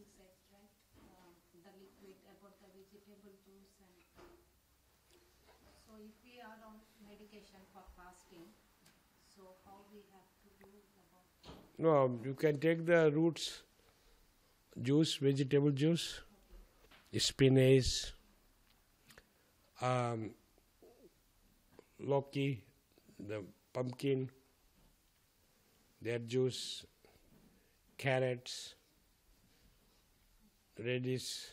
you said, right? The liquid about the vegetable juice and so if we are on medication for fasting, so how we have to do about? No, you can take the roots juice, vegetable juice, spinach, loki, the pumpkin, their juice, carrots, radish,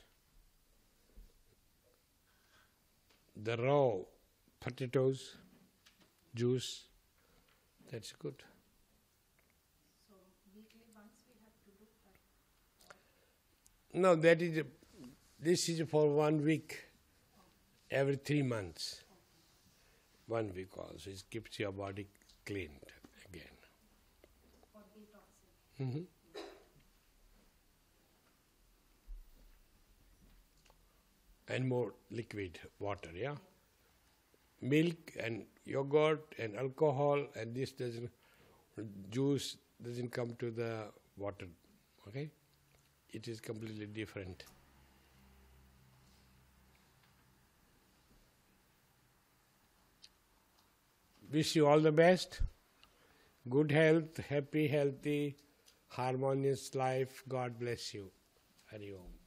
the raw potatoes, juice. That's good. So weekly once we have to do that? No, this is for 1 week, every 3 months. 1 week also. It keeps your body cleaned again. For detoxing. And more liquid water, yeah? Milk and yogurt and alcohol and juice doesn't come to the water, okay? It is completely different. Wish you all the best. Good health, happy, healthy, harmonious life. God bless you. Hari Om.